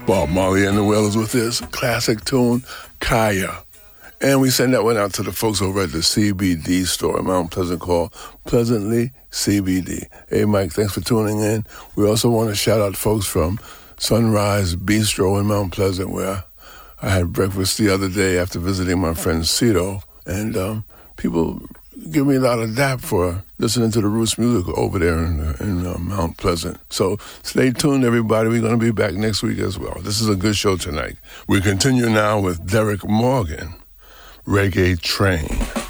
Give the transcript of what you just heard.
Bob Marley and the Wailers with this classic tune, Kaya. And we send that one out to the folks over at the CBD store in Mount Pleasant called Pleasantly CBD. Hey, Mike, thanks for tuning in. We also want to shout out folks from Sunrise Bistro in Mount Pleasant, where I had breakfast the other day after visiting my friend Cito. And people give me a lot of dap for listening to the Roots music over there in Mount Pleasant. So stay tuned, everybody. We're going to be back next week as well. This is a good show tonight. We continue now with Derek Morgan, Reggae Train.